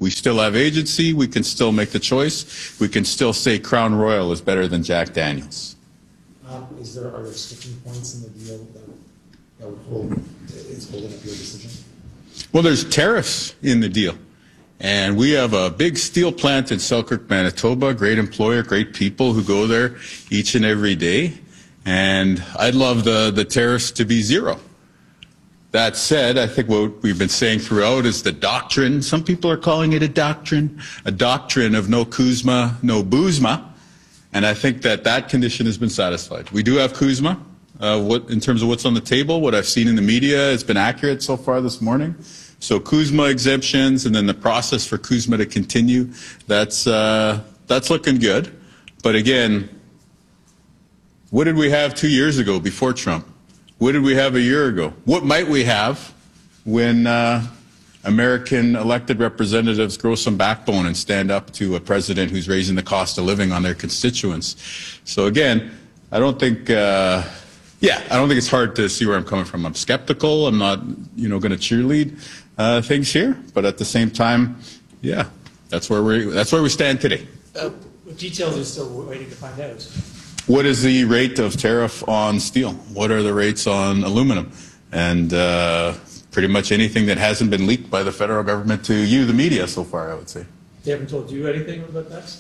We still have agency. We can still make the choice. We can still say Crown Royal is better than Jack Daniels. Are there sticking points in the deal that would hold, is holding up your decision? Well, there's tariffs in the deal. And we have a big steel plant in Selkirk, Manitoba, great employer, great people who go there each and every day. And I'd love the tariffs to be zero. That said, I think what we've been saying throughout is the doctrine. Some people are calling it a doctrine of no CUSMA, no boozma. And I think that condition has been satisfied. We do have CUSMA. In terms of what's on the table, what I've seen in the media has been accurate so far this morning. So CUSMA exemptions and then the process for CUSMA to continue, that's looking good. But again, what did we have 2 years ago before Trump? What did we have a year ago? What might we have when American elected representatives grow some backbone and stand up to a president who's raising the cost of living on their constituents? So again, I don't think it's hard to see where I'm coming from. I'm skeptical. I'm not, going to cheerlead things here, but at the same time, yeah, that's where we stand today. Details are still waiting to find out. What is the rate of tariff on steel? What are the rates on aluminum? And pretty much anything that hasn't been leaked by the federal government to you, the media, so far, I would say. They haven't told you anything about that?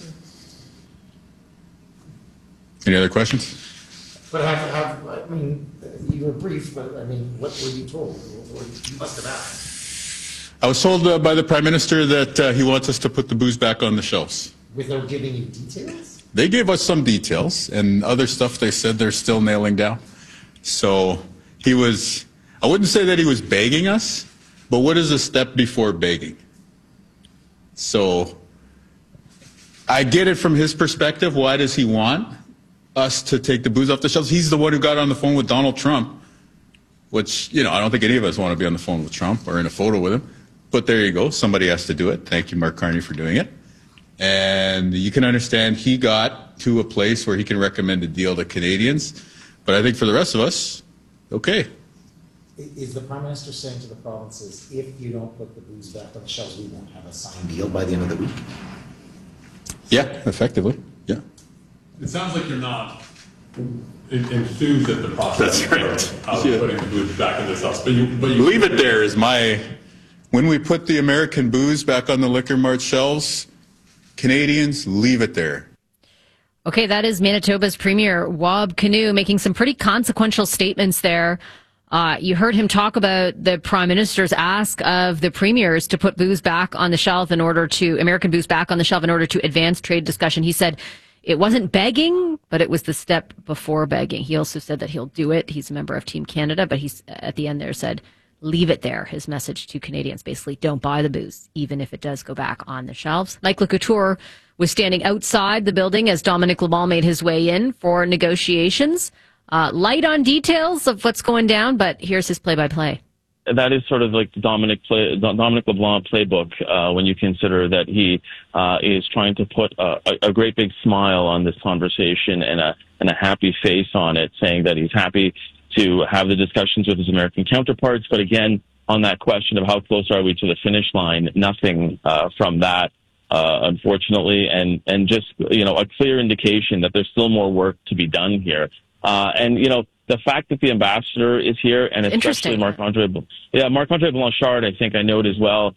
Any other questions? But you were brief, but what were you told? You must have asked. I was told by the Prime Minister that he wants us to put the booze back on the shelves. Without giving you details? They gave us some details, and other stuff they said they're still nailing down. So I wouldn't say that he was begging us, but what is a step before begging? So I get it from his perspective. Why does he want us to take the booze off the shelves? He's the one who got on the phone with Donald Trump, which, I don't think any of us want to be on the phone with Trump or in a photo with him. But there you go. Somebody has to do it. Thank you, Mark Carney, for doing it. And you can understand he got to a place where he can recommend a deal to Canadians. But I think for the rest of us, okay. Is the Prime Minister saying to the provinces, if you don't put the booze back on the shelves, we won't have a signed deal by the end of the week? Yeah, effectively. Yeah. It sounds like you're not enthused at the process of putting the booze back in the shelves. But you leave it there is my... When we put the American booze back on the Liquor Mart shelves, Canadians, leave it there. Okay, that is Manitoba's Premier, Wab Kinew, making some pretty consequential statements there. You heard him talk about the Prime Minister's ask of the premiers to put booze back on the shelf American booze back on the shelf in order to advance trade discussion. He said it wasn't begging, but it was the step before begging. He also said that he'll do it. He's a member of Team Canada, but he's at the end there said, leave it there. His message to Canadians, basically, don't buy the booze, even if it does go back on the shelves. Mike LeCouture was standing outside the building as Dominic LeMond made his way in for negotiations. Light on details of what's going down, but here's his play-by-play. That is sort of like the Dominic LeBlanc playbook when you consider that he is trying to put a great big smile on this conversation and a happy face on it, saying that he's happy to have the discussions with his American counterparts. But again, on that question of how close are we to the finish line, nothing from that, unfortunately, and just, a clear indication that there's still more work to be done here. The fact that the ambassador is here, and especially Marc-Andre Blanchard, I think I note as well,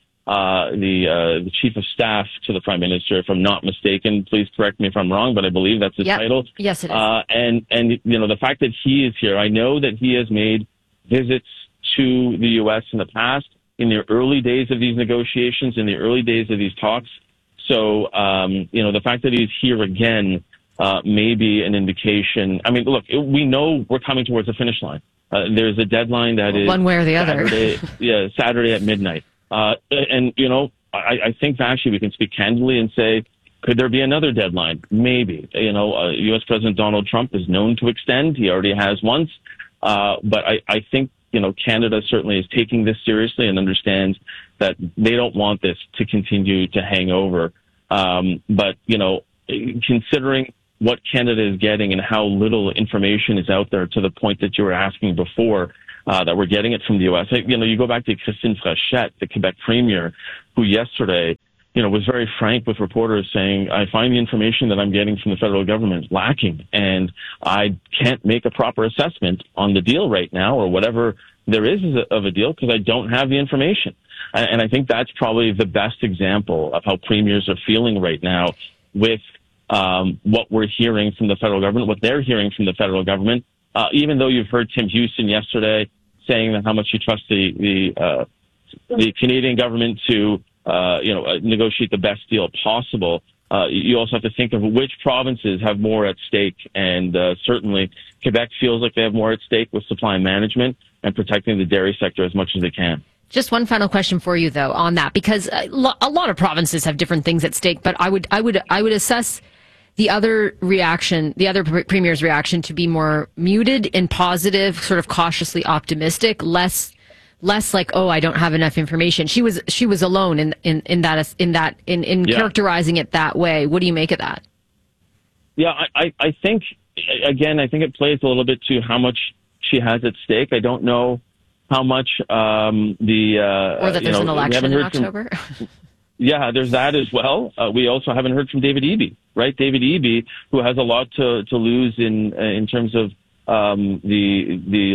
the chief of staff to the Prime Minister, if I'm not mistaken. Please correct me if I'm wrong, but I believe that's his title. Yes, it is. And the fact that he is here, I know that he has made visits to the U.S. in the past, in the early days of these negotiations, in the early days of these talks. So, the fact that he's here again may be an indication. I mean, look, we know we're coming towards the finish line. There's a deadline that is one way or the other. Saturday at midnight. I think actually we can speak candidly and say, could there be another deadline? Maybe. U.S. President Donald Trump is known to extend. He already has once. But I think, Canada certainly is taking this seriously and understands that they don't want this to continue to hang over. But considering what Canada is getting and how little information is out there, to the point that you were asking before, that we're getting it from the U.S. You go back to Christine Fréchette, the Quebec Premier, who yesterday, was very frank with reporters saying, I find the information that I'm getting from the federal government lacking, and I can't make a proper assessment on the deal right now or whatever there is of a deal because I don't have the information. And I think that's probably the best example of how premiers are feeling right now with what we're hearing from the federal government, what they're hearing from the federal government. Even though you've heard Tim Houston yesterday saying that how much he trusts the Canadian government to negotiate the best deal possible. You also have to think of which provinces have more at stake, and certainly Quebec feels like they have more at stake with supply management and protecting the dairy sector as much as they can. Just one final question for you, though, on that, because a lot of provinces have different things at stake. But I would assess the other reaction, the other premier's reaction, to be more muted and positive, sort of cautiously optimistic, less like, oh, I don't have enough information. She was alone in characterizing it that way. What do you make of that? Yeah, I think it plays a little bit to how much she has at stake. I don't know how much or that there's an election in October. Yeah, there's that as well. We also haven't heard from David Eby, right? David Eby, who has a lot to lose in terms of the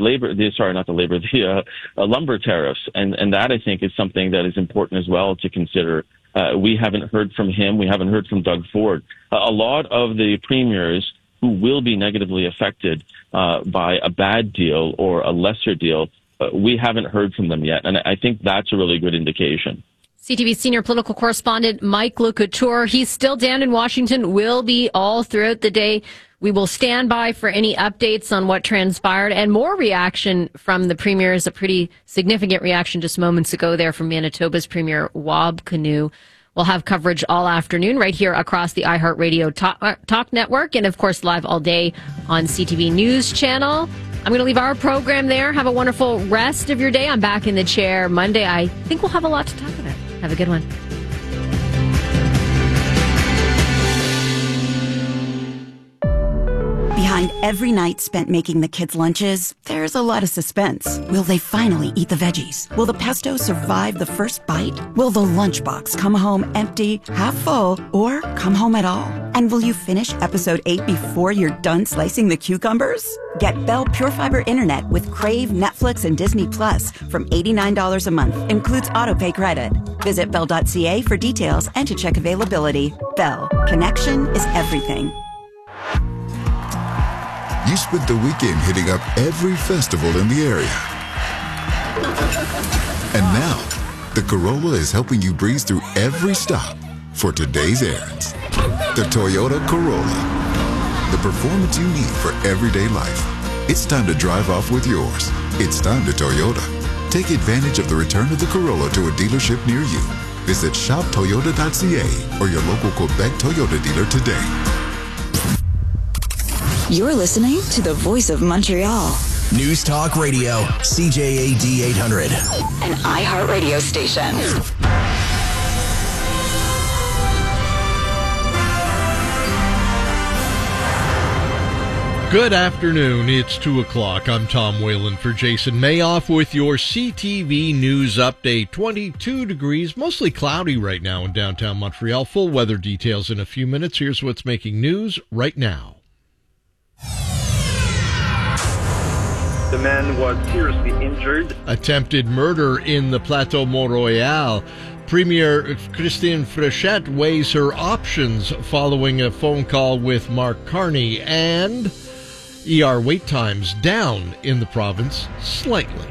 lumber tariffs, and that I think is something that is important as well to consider. We haven't heard from him. We haven't heard from Doug Ford. A lot of the premiers who will be negatively affected by a bad deal or a lesser deal, we haven't heard from them yet, and I think that's a really good indication. CTV senior political correspondent Mike LeCouture, he's still down in Washington, will be all throughout the day. We will stand by for any updates on what transpired and more reaction from the premiers. A pretty significant reaction just moments ago there from Manitoba's Premier Wab Kinew. We'll have coverage all afternoon right here across the iHeartRadio Talk Network and, of course, live all day on CTV News Channel. I'm going to leave our program there. Have a wonderful rest of your day. I'm back in the chair Monday. I think we'll have a lot to talk about. Have a good one. Behind every night spent making the kids' lunches, there's a lot of suspense. Will they finally eat the veggies? Will the pesto survive the first bite? Will the lunchbox come home empty, half full, or come home at all? And will you finish episode 8 before you're done slicing the cucumbers? Get Bell Pure Fiber Internet with Crave, Netflix, and Disney Plus from $89 a month. Includes autopay credit. Visit Bell.ca for details and to check availability. Bell. Connection is everything. You spent the weekend hitting up every festival in the area. And now, the Corolla is helping you breeze through every stop for today's errands. The Toyota Corolla. The performance you need for everyday life. It's time to drive off with yours. It's time to Toyota. Take advantage of the return of the Corolla to a dealership near you. Visit shoptoyota.ca or your local Quebec Toyota dealer today. You're listening to the Voice of Montreal. News Talk Radio, CJAD 800. An iHeartRadio station. Good afternoon. It's 2 o'clock. I'm Tom Whalen for Jason Mayoff with your CTV News Update. 22 degrees, mostly cloudy right now in downtown Montreal. Full weather details in a few minutes. Here's what's making news right now. The man was seriously injured. Attempted murder in the Plateau Mont-Royal. Premier Christine Frechette weighs her options following a phone call with Mark Carney. And ER wait times down in the province slightly.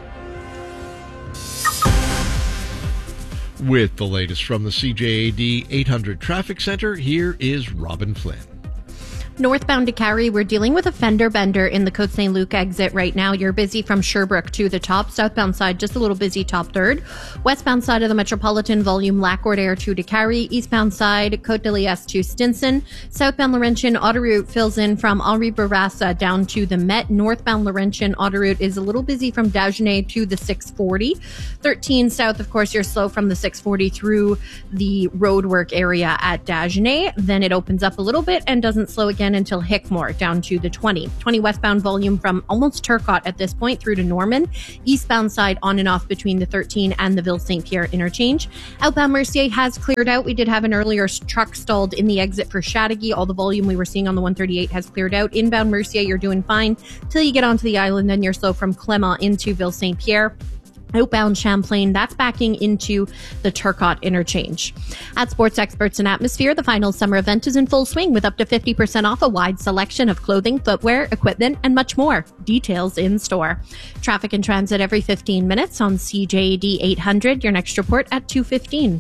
With the latest from the CJAD 800 Traffic Center, here is Robin Flynn. Northbound to Carrie, we're dealing with a fender bender in the Côte St. Luc exit right now. You're busy from Sherbrooke to the top. Southbound side, just a little busy top third. Westbound side of the Metropolitan, volume Lac-Air to Carrie. Eastbound side, Côte de Liesse to Stinson. Southbound Laurentian, autoroute fills in from Henri Bourassa down to the Met. Northbound Laurentian, autoroute is a little busy from Dagenais to the 640. 13 south, of course, you're slow from the 640 through the roadwork area at Dagenais. Then it opens up a little bit and doesn't slow again again until Hickmore, down to the 20. 20 westbound volume from almost Turcotte at this point through to Norman. Eastbound side on and off between the 13 and the Ville-St. Pierre interchange. Outbound Mercier has cleared out. We did have an earlier truck stalled in the exit for Chateauguay. All the volume we were seeing on the 138 has cleared out. Inbound Mercier, you're doing fine till you get onto the island. Then you're slow from Clement into Ville-St. Pierre. Outbound Champlain, that's backing into the Turcotte interchange. At Sports Experts and Atmosphere, the final summer event is in full swing with up to 50% off a wide selection of clothing, footwear, equipment, and much more. Details in store. Traffic and transit every 15 minutes on CJAD 800. Your next report at 2:15.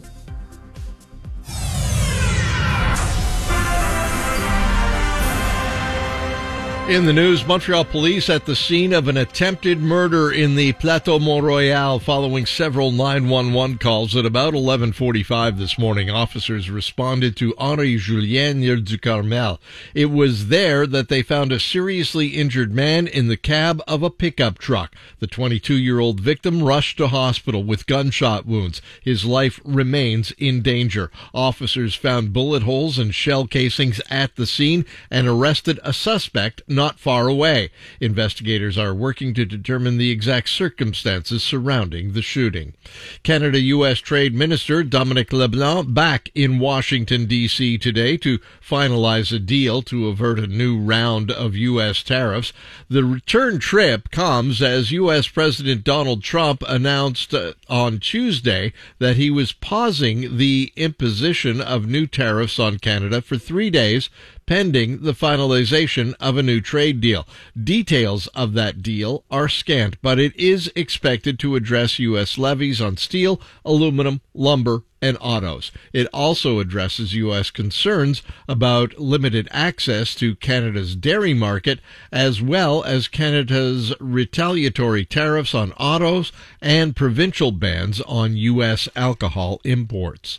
In the news, Montreal police at the scene of an attempted murder in the Plateau Mont-Royal following several 911 calls. At about 11:45 this morning, officers responded to Henri Julien near du Carmel. It was there that they found a seriously injured man in the cab of a pickup truck. The 22-year-old victim rushed to hospital with gunshot wounds. His life remains in danger. Officers found bullet holes and shell casings at the scene and arrested a suspect not far away. Investigators are working to determine the exact circumstances surrounding the shooting. Canada-U.S. Trade Minister Dominic LeBlanc back in Washington, D.C. today to finalize a deal to avert a new round of U.S. tariffs. The return trip comes as U.S. President Donald Trump announced on Tuesday that he was pausing the imposition of new tariffs on Canada for 3 days, pending the finalization of a new trade deal. Details of that deal are scant, but it is expected to address U.S. levies on steel, aluminum, lumber, and autos. It also addresses U.S. concerns about limited access to Canada's dairy market, as well as Canada's retaliatory tariffs on autos and provincial bans on U.S. alcohol imports.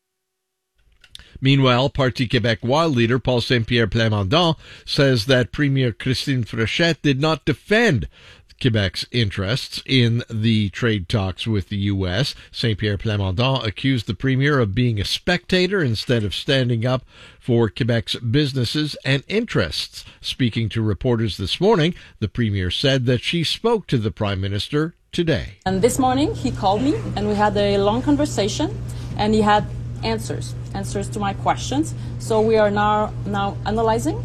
Meanwhile, Parti Québécois leader Paul Saint-Pierre Plamondon says that Premier Christine Fréchette did not defend Quebec's interests in the trade talks with the U.S. Saint-Pierre Plamondon accused the premier of being a spectator instead of standing up for Quebec's businesses and interests. Speaking to reporters this morning, the premier said that she spoke to the prime minister today. And this morning he called me and we had a long conversation and he had answers to my questions. So we are now analyzing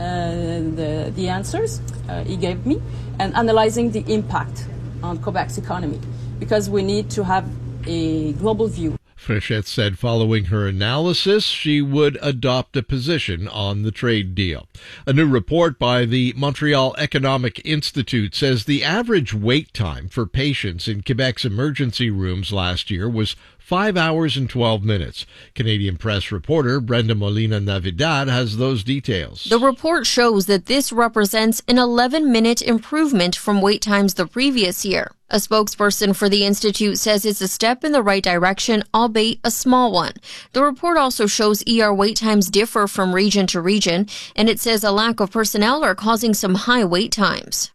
the answers he gave me and analyzing the impact on Quebec's economy, because we need to have a global view. Fréchette said following her analysis, she would adopt a position on the trade deal. A new report by the Montreal Economic Institute says the average wait time for patients in Quebec's emergency rooms last year was 5 hours and 12 minutes. Canadian Press reporter Brenda Molina-Navidad has those details. The report shows that this represents an 11-minute improvement from wait times the previous year. A spokesperson for the Institute says it's a step in the right direction, albeit a small one. The report also shows ER wait times differ from region to region, and it says a lack of personnel are causing some high wait times.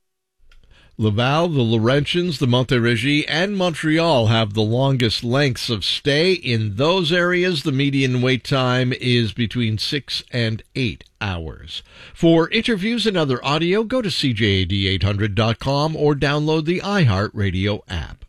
Laval, the Laurentians, the Montérégie, and Montreal have the longest lengths of stay. In those areas, the median wait time is between 6 and 8 hours. For interviews and other audio, go to CJAD800.com or download the iHeartRadio app.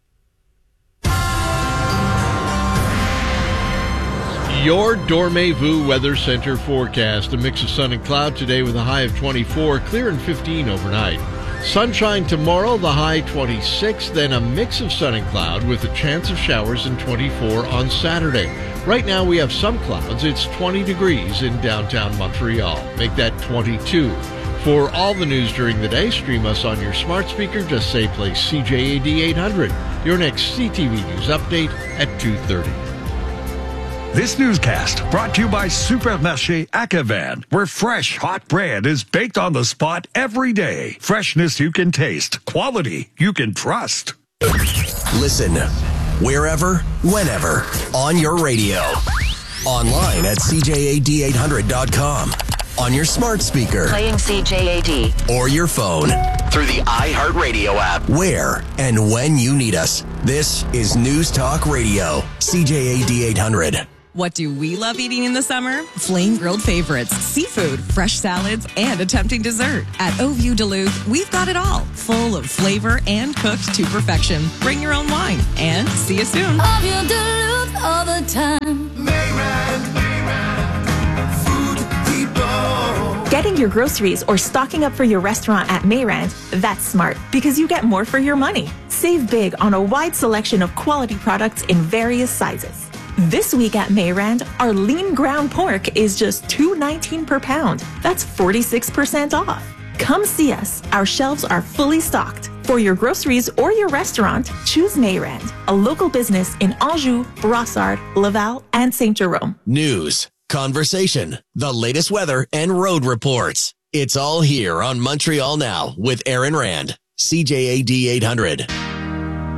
Your Dormez-vous Weather Center forecast. A mix of sun and cloud today with a high of 24, clear and 15 overnight. Sunshine tomorrow, the high 26, then a mix of sun and cloud with a chance of showers in 24 on Saturday. Right now we have some clouds. It's 20 degrees in downtown Montreal. Make that 22. For all the news during the day, stream us on your smart speaker. Just say play CJAD 800. Your next CTV News update at 2:30. This newscast brought to you by Supermarché Ackevan, where fresh, hot bread is baked on the spot every day. Freshness you can taste, quality you can trust. Listen wherever, whenever, on your radio. Online at CJAD800.com. On your smart speaker. Playing CJAD. Or your phone. Through the iHeartRadio app. Where and when you need us. This is News Talk Radio. CJAD 800. What do we love eating in the summer? Flame grilled favorites, seafood, fresh salads, and a tempting dessert. At Eau View Duluth, we've got it all, full of flavor and cooked to perfection. Bring your own wine, and see you soon. Eau View Duluth all the time. Getting your groceries or stocking up for your restaurant at Mayrand, that's smart because you get more for your money. Save big on a wide selection of quality products in various sizes. This week at Mayrand, our lean ground pork is just $2.19 per pound. That's 46% off. Come see us. Our shelves are fully stocked. For your groceries or your restaurant, choose Mayrand, a local business in Anjou, Brossard, Laval, and St. Jerome. News, conversation, the latest weather, and road reports. It's all here on Montreal Now with Aaron Rand, CJAD 800.